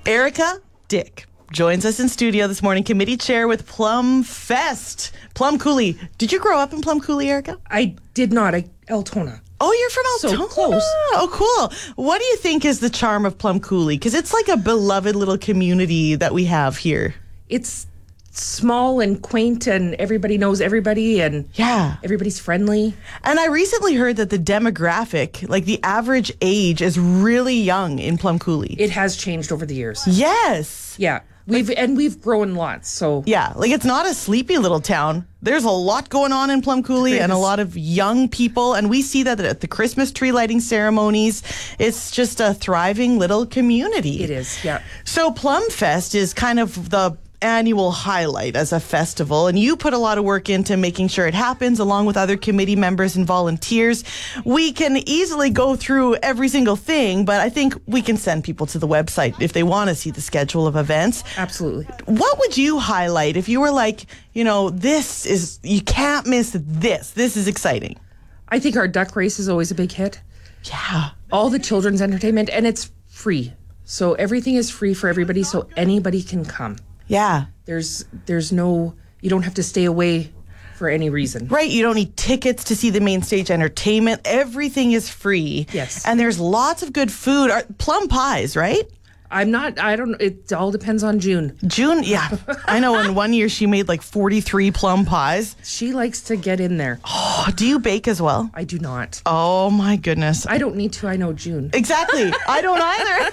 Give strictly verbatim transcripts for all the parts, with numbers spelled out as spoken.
Erica Dick joins us in studio this morning, committee chair with Plum Fest. Plum Coulee. Did you grow up in Plum Coulee, Erica? I did not. I Altona. Oh, you're from Altona. So close. Oh, cool. What do you think is the charm of Plum Coulee? Because it's like a beloved little community that we have here. It's small and quaint, and everybody knows everybody, and yeah, everybody's friendly. And I recently heard that the demographic, like the average age, is really young in Plum Coulee. It has changed over the years. Yes. Yeah. We've and we've grown lots, so yeah, like it's not a sleepy little town. There's a lot going on in Plum Coulee and a lot of young people, and we see that at the Christmas tree lighting ceremonies. It's just a thriving little community. It is, yeah. So Plum Fest is kind of the annual highlight as a festival, and you put a lot of work into making sure it happens along with other committee members and volunteers. We can easily go through every single thing, but I think we can send people to the website if they want to see the schedule of events. Absolutely. What would you highlight if you were like, you know, this is, you can't miss this. This is exciting. I think our duck race is always a big hit. Yeah. All the children's entertainment, and it's free. So everything is free for everybody, so anybody can come. Yeah. There's there's no, you don't have to stay away for any reason. Right. You don't need tickets to see the main stage entertainment. Everything is free. Yes. And there's lots of good food. Are, plum pies, right? I'm not, I don't, it all depends on June. June, yeah. I know in one year she made like forty-three plum pies. She likes to get in there. Oh, do you bake as well? I do not. Oh my goodness. I don't need to, I know June. Exactly. I don't either.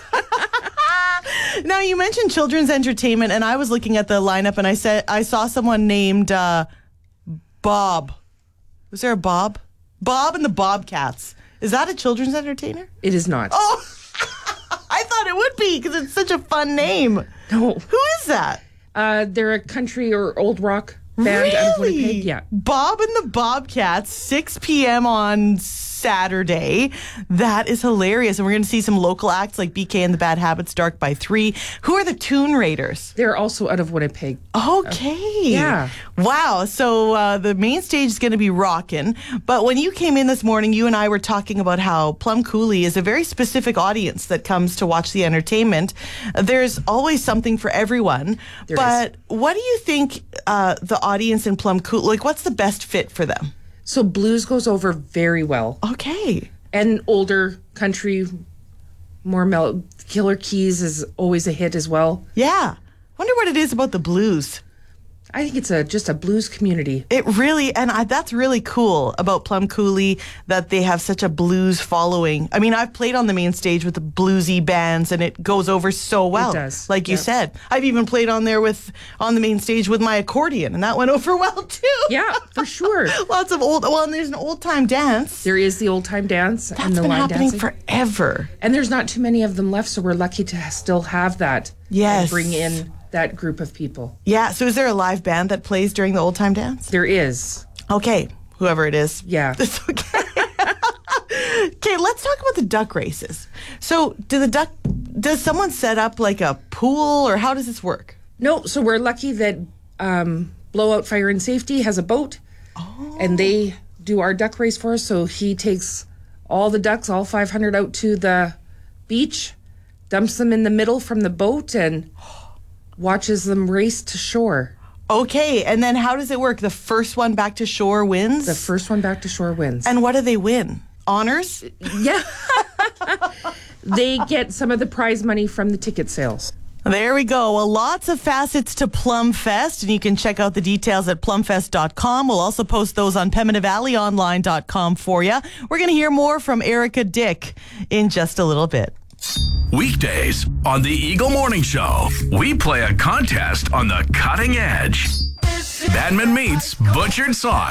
Now, you mentioned children's entertainment, and I was looking at the lineup, and I said I saw someone named uh, Bob. Was there a Bob? Bob and the Bobcats. Is that a children's entertainer? It is not. Oh, I thought it would be because it's such a fun name. No. Who is that? Uh, they're a country or old rock band out of Really? Winnipeg. Yeah. Bob and the Bobcats, six p.m. on Saturday. That is hilarious. And we're going to see some local acts like B K and the Bad Habits, Dark by Three. Who are the Toon Raiders? They're also out of Winnipeg. Okay. Yeah. Wow. So uh, the main stage is going to be rocking. But when you came in this morning, you and I were talking about how Plum Coulee is a very specific audience that comes to watch the entertainment. Uh, there's always something for everyone. There but is. what do you think uh, the audience in Plum Coulee, like what's the best fit for them? So blues goes over very well. Okay. And older country, more mellow. Killer Keys is always a hit as well. Yeah. Wonder what it is about the blues. I think it's a just a blues community. It really, and I, that's really cool about Plum Coulee, that they have such a blues following. I mean, I've played on the main stage with the bluesy bands, and it goes over so well. It does. Like you Yep. said. I've even played on there with, on the main stage with my accordion, and that went over well too. Yeah, for sure. Lots of old, well, and there's an old time dance. There is the old time dance That's and the been line happening dancing. forever. And there's not too many of them left, so we're lucky to still have that. Yes. And bring in that group of people. Yeah, so is there a live band that plays during the old time dance? There is. Okay, whoever it is. Yeah. It's okay. Okay, let's talk about the duck races. So, do the duck, does someone set up like a pool, or how does this work? No, so we're lucky that um, Blowout Fire and Safety has a boat, Oh. and they do our duck race for us. So he takes all the ducks, all five hundred, out to the beach, dumps them in the middle from the boat, and watches them race to shore. Okay, and then how does it work? The first one back to shore wins? The first one back to shore wins. And what do they win? Honors? Yeah. They get some of the prize money from the ticket sales. There we go. Well, lots of facets to Plum Fest, and you can check out the details at plum fest dot com. We'll also post those on pembina valley online dot com for you. We're going to hear more from Erica Dick in just a little bit. Weekdays on the Eagle Morning Show, we play a contest on the cutting edge. Badman meets Butchered Sauce.